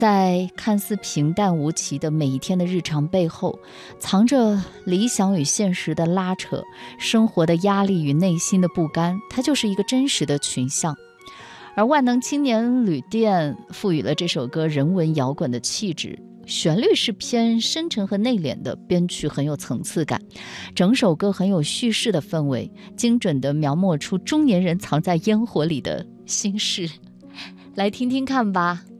在看似平淡无奇的每一天的日常背后，藏着理想与现实的拉扯，生活的压力与内心的不甘，它就是一个真实的群像。而万能青年旅店赋予了这首歌人文摇滚的气质，旋律是偏深沉和内敛的，编曲很有层次感，整首歌很有叙事的氛围，精准地描摹出中年人藏在烟火里的心事。来听听看吧。